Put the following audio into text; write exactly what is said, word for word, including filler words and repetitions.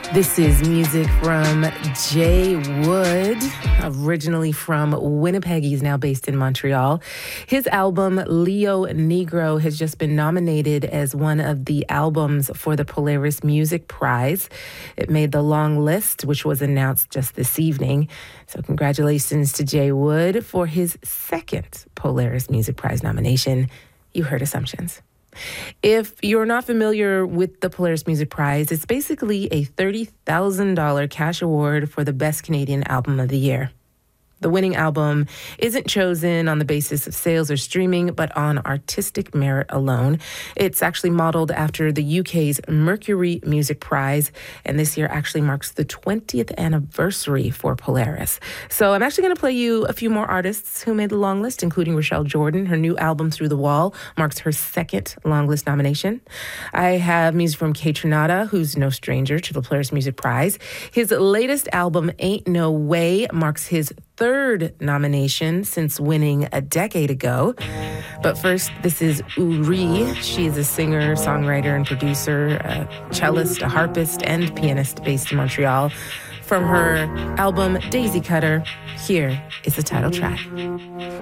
This is music from Jay Wood, originally from Winnipeg. He's now based in Montreal. His album, Leo Negro, has just been nominated as one of the albums for the Polaris Music Prize. It made the long list, which was announced just this evening. So congratulations to Jay Wood for his second Polaris Music Prize nomination. You heard Assumptions. If you're not familiar with the Polaris Music Prize, it's basically a thirty thousand dollars cash award for the Best Canadian Album of the Year. The winning album isn't chosen on the basis of sales or streaming, but on artistic merit alone. It's actually modeled after the U K's Mercury Music Prize, and this year actually marks the twentieth anniversary for Polaris. So I'm actually going to play you a few more artists who made the long list, including Rochelle Jordan. Her new album, Through the Wall, marks her second long list nomination. I have music from Kaytranada, who's no stranger to the Polaris Music Prize. His latest album, Ain't No Way, marks his third nomination since winning a decade ago. But first, this is Uri. She is a singer, songwriter, and producer, a cellist, a harpist, and pianist based in Montreal. From her album Daisy Cutter, here is the title track.